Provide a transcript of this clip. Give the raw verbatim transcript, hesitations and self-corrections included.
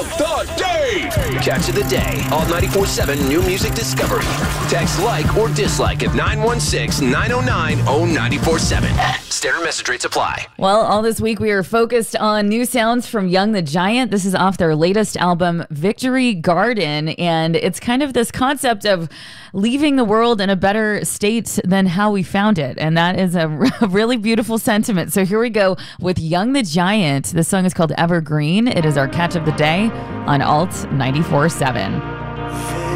of the day. Catch of the day. Alt ninety-four point seven New Music Discovery. Text like or dislike at nine one six, nine oh nine, oh nine four seven. Standard message rates apply. Well, all this week we are focused on new sounds from Young the Giant. This is off their latest album, Victory Garden, and it's kind of this concept of leaving the world in a better state than how we found it, and that is a really beautiful sentiment. So here we go with Young the Giant. This song is called Evergreen. It is our catch of the day on Alt ninety-four point seven.